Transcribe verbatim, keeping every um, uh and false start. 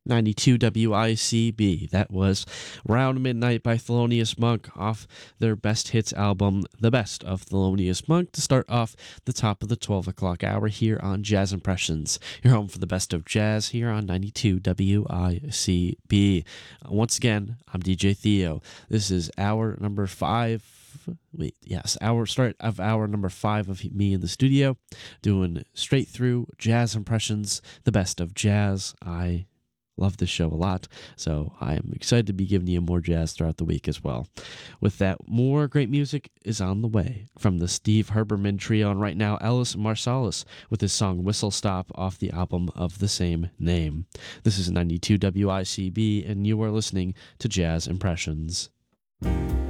ninety-two W I C B. That was Round Midnight by Thelonious Monk off their Best Hits album, The Best of Thelonious Monk, to start off the top of the twelve o'clock hour here on Jazz Impressions. You're home for the best of jazz here on ninety-two W I C B. Once again, I'm D J Theo. This is hour number five. Wait, yes, hour start of hour number five of me in the studio, doing straight through jazz impressions, the best of jazz. I love this show a lot, so I am excited to be giving you more jazz throughout the week as well. With that, more great music is on the way from the Steve Herbermann Trio, and right now Ellis Marsalis with his song Whistle Stop off the album of the same name. This is ninety-two W I C B, and you are listening to Jazz Impressions.